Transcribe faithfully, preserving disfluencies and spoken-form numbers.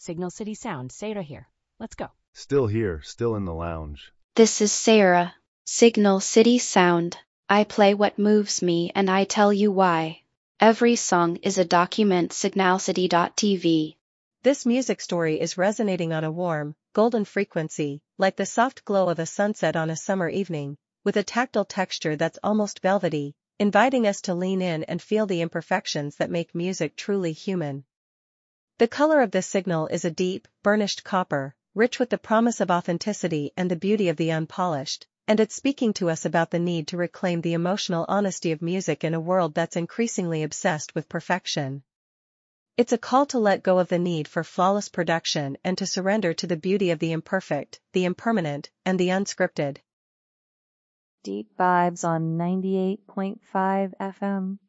Signal City Sound, Sarah here. Let's go. Still here, still in the lounge. This is Sarah. Signal City Sound. I play what moves me and I tell you why. Every song is a document. Signal City dot T V. This music story is resonating on a warm, golden frequency, like the soft glow of a sunset on a summer evening, with a tactile texture that's almost velvety, inviting us to lean in and feel the imperfections that make music truly human. The color of this signal is a deep, burnished copper, rich with the promise of authenticity and the beauty of the unpolished, and it's speaking to us about the need to reclaim the emotional honesty of music in a world that's increasingly obsessed with perfection. It's a call to let go of the need for flawless production and to surrender to the beauty of the imperfect, the impermanent, and the unscripted. Deep Vibes on ninety-eight point five F M.